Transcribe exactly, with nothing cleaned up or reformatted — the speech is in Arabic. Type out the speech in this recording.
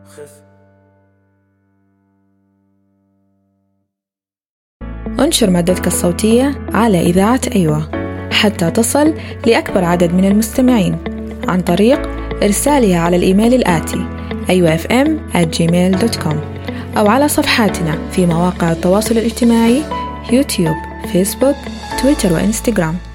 انشر مادتك الصوتية على إذاعة أيوة حتى تصل لأكبر عدد من المستمعين عن طريق إرسالها على الإيميل الآتي أيوة إف إم آت جيميل دوت كوم أو على صفحاتنا في مواقع التواصل الاجتماعي يوتيوب، فيسبوك، تويتر وإنستغرام.